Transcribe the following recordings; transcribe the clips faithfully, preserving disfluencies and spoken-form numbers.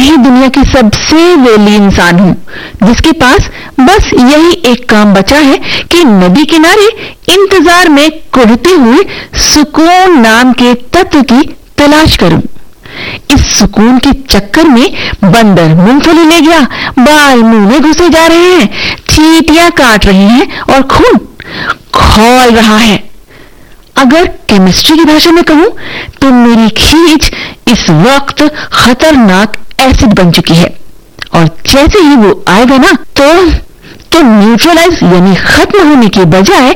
ही दुनिया की सबसे वेली इंसान हूं, जिसके पास बस यही एक काम बचा है कि नदी किनारे इंतजार में कुढ़ते हुए सुकून नाम के तत्व की तलाश करूं। इस सुकून के चक्कर में बंदर मूंगफली ले गया, बाल मुंह में घुसे जा रहे हैं, चींटियां काट रही हैं और खून खौल रहा है। अगर केमिस्ट्री की भाषा में कहूं तो मेरी खींच इस वक्त खतरनाक एसिड बन चुकी है, और जैसे ही वो आएगा ना तो तो न्यूट्रलाइज यानी खत्म होने के बजाय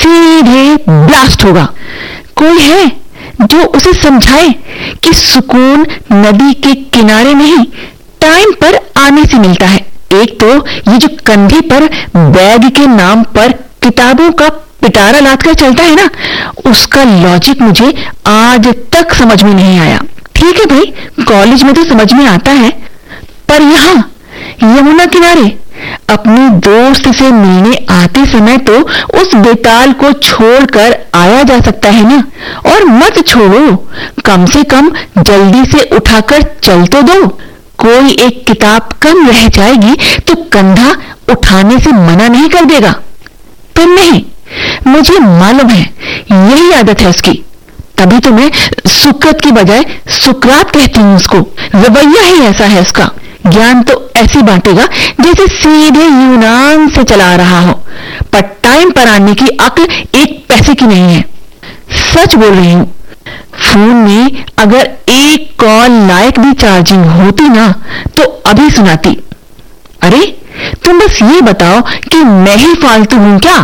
सीधे ब्लास्ट होगा। कोई है जो उसे समझाए कि सुकून नदी के किनारे नहीं, टाइम पर आने से मिलता है। एक तो ये जो कंधे पर बैग के नाम पर किताबों का पिटारा लाद कर चलता है ना, उसका लॉजिक मुझे आज तक समझ में नहीं आया। ठीक है भाई, कॉलेज में तो समझ में आता है, पर यहां यमुना किनारे अपने दोस्त से मिलने आते समय तो उस बेताल को छोड़कर आया जा सकता है ना। और मत छोड़ो, कम से कम जल्दी से उठाकर चल तो दो। कोई एक किताब कम रह जाएगी तो कंधा उठाने से मना नहीं कर देगा। पर नहीं, मुझे मालूम है यही आदत है उसकी, तभी तो मैं सुकृत की बजाय सुकरात कहती हूं उसको। रवैया ही ऐसा है उसका। ज्ञान तो ऐसी बांटेगा जैसे सीधे यूनान से चला रहा हो, पर टाइम पर आने की अक्ल एक पैसे की नहीं है। सच बोल रही हूं, फोन में अगर एक कॉल लायक भी चार्जिंग होती ना तो अभी सुनाती। अरे तुम बस ये बताओ कि मैं ही फालतू हूं क्या?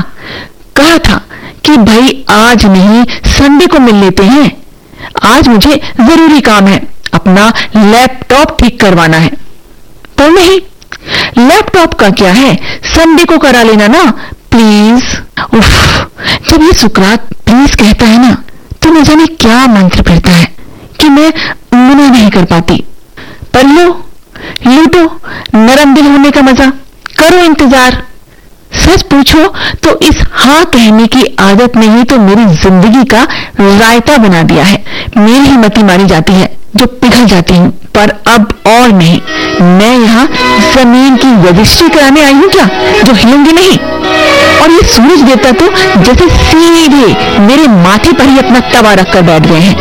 कहा था कि भाई आज नहीं संडे को मिल लेते हैं, आज मुझे जरूरी काम है, अपना लैपटॉप ठीक करवाना है। पर नहीं, लैपटॉप का क्या है, संडे को करा लेना ना प्लीज। उफ, जब ये सुकरात प्लीज कहता है ना तो न जाने क्या मंत्र फिरता है कि मैं मना नहीं कर पाती। पर लो, लूटो नरम दिल होने का मजा, करो इंतजार। सच पूछो तो इस हाँ कहने की आदत ने ही तो मेरी जिंदगी का रायता बना दिया है। मेरी ही मती मारी जाती है जो पिघल जाती हूँ, पर अब और नहीं। मैं यहाँ जमीन की रजिस्ट्री कराने आई हूँ क्या, जो हिलूंगी नहीं। और ये सूरज देवता तो जैसे सीधे मेरे माथे पर ही अपना तवा रखकर बैठ गए हैं।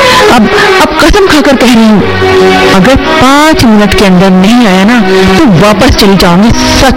अब अब कसम खाकर कह रही हूँ, अगर पांच मिनट के अंदर नहीं आया ना तो वापस चली जाऊंगी, सच